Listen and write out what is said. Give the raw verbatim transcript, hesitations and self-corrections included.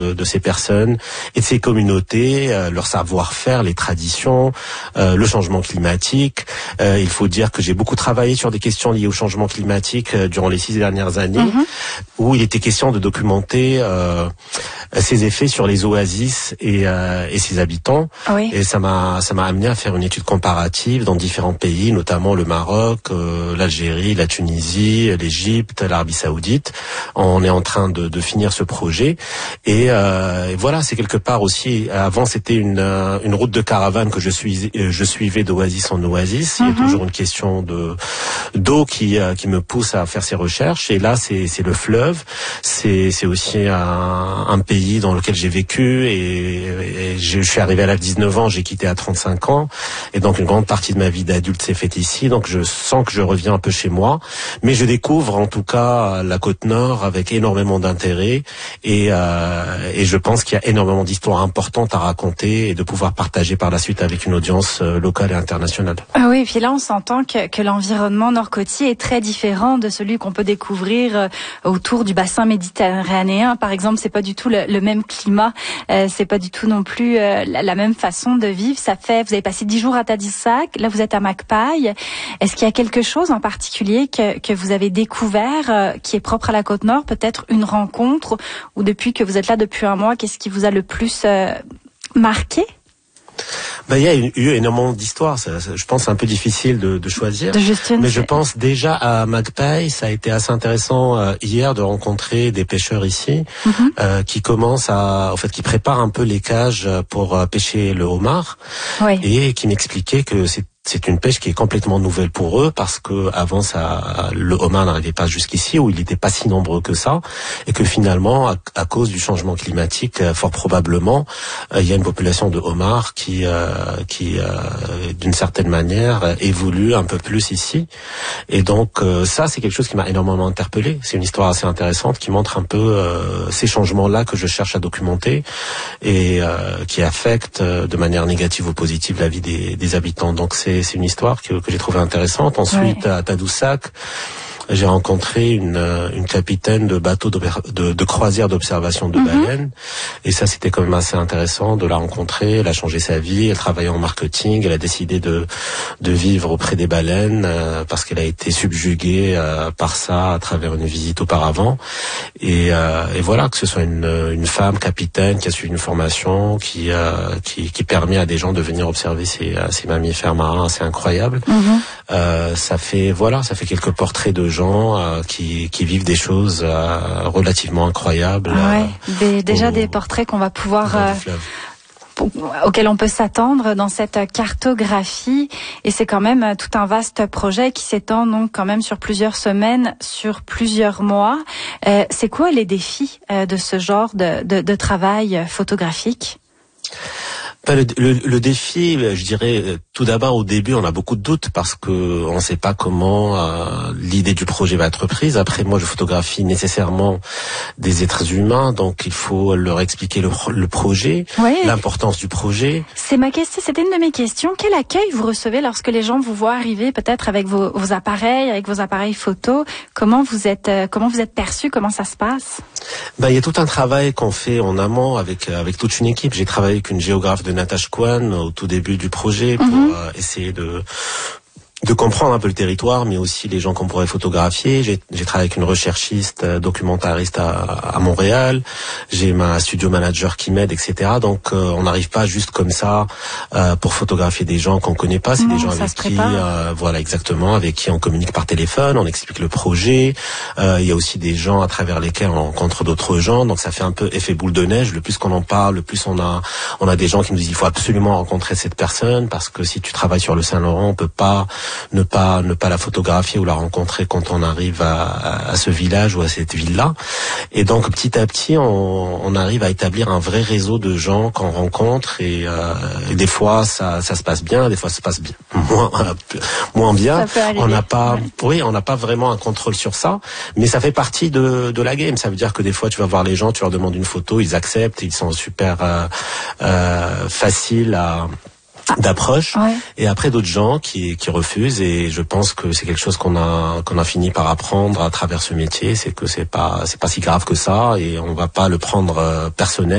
de, de ces personnes et de ces communautés, euh, leur savoir-faire, les traditions, euh, le changement climatique. Euh, il faut dire que j'ai beaucoup travaillé sur des questions liées au changement climatique euh, durant les six dernières années, mmh. où il était question de documenter euh, ses effets sur les oasis et, euh, et ses habitants. Oui. Et ça m'a ça m'a amené à faire une étude comparative dans différents pays, notamment le Maroc, euh, l'Algérie, la Tunisie, l'Égypte, l'Arabie Saoudite. On est en train de, de finir ce projet et, euh, et voilà, c'est quelque part aussi. Avant, c'était une une route de caravane que je suis je suivais d'oasis en oasis. Mm-hmm. Il y a toujours une question de d'eau qui qui me pousse à faire ces recherches. Et là, c'est c'est le fleuve. C'est c'est aussi un, un pays dans lequel j'ai vécu et, et je suis arrivé à l'âge de dix-neuf ans, j'ai quitté à trente-cinq ans et donc une grande partie de ma vie d'adulte s'est faite ici. Donc je sens que je reviens un peu chez moi, mais je découvre en tout cas la côte nord avec énormément d'intérêt et euh, et je pense qu'il y a énormément d'histoires importantes à raconter et de pouvoir partager par la suite avec une audience locale et internationale. Ah oui, et puis là on s'entend que que l'environnement nord-côtier est très différent de celui qu'on peut découvrir autour du bassin méditerranéen. Par exemple, c'est pas du tout le, le même climat, euh, c'est pas du tout non plus euh, la, la même façon de vivre. Ça fait, vous avez passé dix jours à Tadoussac, là vous êtes à Magpie. Est-ce qu'il y a quelque chose en particulier que que vous avez découvert euh, qui est propre à la Côte-Nord, peut-être une rencontre ou depuis que vous êtes là depuis un mois, qu'est-ce qui vous a le plus euh, marqué? Ben, il y a eu énormément d'histoires. Ça, ça, je pense que c'est un peu difficile de, de choisir. De Justine, mais je pense déjà à Magpie, ça a été assez intéressant euh, hier de rencontrer des pêcheurs ici mm-hmm. euh, qui commencent à, en fait, qui préparent un peu les cages pour euh, pêcher le homard oui. et qui m'expliquaient que c'est C'est une pêche qui est complètement nouvelle pour eux parce que avant ça, le homard n'arrivait pas jusqu'ici ou il n'était pas si nombreux que ça et que finalement, à, à cause du changement climatique, fort probablement, euh, il y a une population de homards qui, euh, qui, euh, d'une certaine manière, évolue un peu plus ici. Et donc euh, ça, c'est quelque chose qui m'a énormément interpellé. C'est une histoire assez intéressante qui montre un peu euh, ces changements-là que je cherche à documenter et euh, qui affectent euh, de manière négative ou positive la vie des, des habitants. Donc c'est C'est une histoire que, que j'ai trouvée intéressante. Ensuite, ouais. à Tadoussac, j'ai rencontré une, une capitaine de bateau de, de, de croisière d'observation de mm-hmm. baleines. Et ça, c'était quand même assez intéressant de la rencontrer. Elle a changé sa vie. Elle travaillait en marketing. Elle a décidé de, de vivre auprès des baleines euh, parce qu'elle a été subjuguée euh, par ça à travers une visite auparavant. Et, euh, et voilà, que ce soit une, une femme capitaine qui a suivi une formation qui, euh, qui, qui permet à des gens de venir observer ces, ces mammifères marins assez incroyables. Mm-hmm. Euh, ça fait, voilà, ça fait quelques portraits de gens Euh, qui, qui vivent des choses euh, relativement incroyables. Ouais, euh, des, déjà au, des portraits qu'on va pouvoir euh, pour, auxquels on peut s'attendre dans cette cartographie. Et c'est quand même tout un vaste projet qui s'étend donc quand même sur plusieurs semaines, sur plusieurs mois. Euh, c'est quoi les défis euh, de ce genre de, de, de travail photographique? Le, le, le défi, je dirais, tout d'abord au début, on a beaucoup de doutes parce que on ne sait pas comment euh, l'idée du projet va être prise. Après, moi, je photographie nécessairement des êtres humains, donc il faut leur expliquer le, le projet, oui. l'importance du projet. C'est ma question, c'était une de mes questions. Quel accueil vous recevez lorsque les gens vous voient arriver, peut-être avec vos, vos appareils, avec vos appareils photo? Comment vous êtes, euh, comment vous êtes perçu? Comment ça se passe? Ben, il y a tout un travail qu'on fait en amont avec avec toute une équipe. J'ai travaillé avec une géographe de Natasha Kwan au tout début du projet pour mm-hmm. euh, essayer de de comprendre un peu le territoire, mais aussi les gens qu'on pourrait photographier. J'ai, j'ai travaillé avec une recherchiste, euh, documentariste à, à Montréal. J'ai ma studio manager qui m'aide, et cetera. Donc, euh, on n'arrive pas juste comme ça euh, pour photographier des gens qu'on connaît pas. C'est non, des gens avec qui, euh, voilà, exactement, avec qui on communique par téléphone, on explique le projet. Euh, il y a aussi des gens à travers lesquels on rencontre d'autres gens. Donc, ça fait un peu effet boule de neige. Le plus qu'on en parle, le plus on a, on a des gens qui nous disent il faut absolument rencontrer cette personne parce que si tu travailles sur le Saint-Laurent, on peut pas ne pas ne pas la photographier ou la rencontrer quand on arrive à, à, à ce village ou à cette ville-là. Et donc petit à petit, on, on arrive à établir un vrai réseau de gens qu'on rencontre et, euh, et des fois ça, ça se passe bien, des fois ça se passe bien, moins moins bien. On n'a pas, ouais. oui, on n'a pas vraiment un contrôle sur ça, mais ça fait partie de de la game. Ça veut dire que des fois tu vas voir les gens, tu leur demandes une photo, ils acceptent, ils sont super euh, euh, faciles à d'approche ouais. et après d'autres gens qui qui refusent et je pense que c'est quelque chose qu'on a qu'on a fini par apprendre à travers ce métier, c'est que c'est pas c'est pas si grave que ça et on va pas le prendre euh, personnel.